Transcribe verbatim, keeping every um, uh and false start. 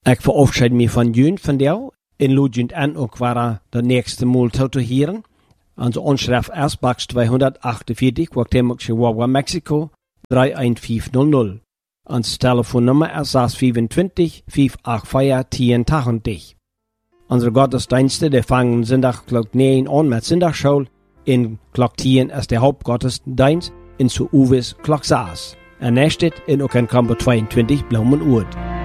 Ik verafscheid me van jullie van jou en lood jullie aan ook waar de nächste Mal te horen. Onze onschrift is box tweehonderdachtenveertig, Cuauhtémoc, Chihuahua, Mexico, drie een vijf nul nul. Ons telefoonnummer is zes vierentwintig, vijf acht vier, tien tachtig. Onze gottesdiensten die vangen zondag klok negen aan met zondagschool. In klok tien is de hoofdgottesdienst en zo uwes klok zes. En naast dit en ook in kamper tweeëntwintig Bloemen Oord.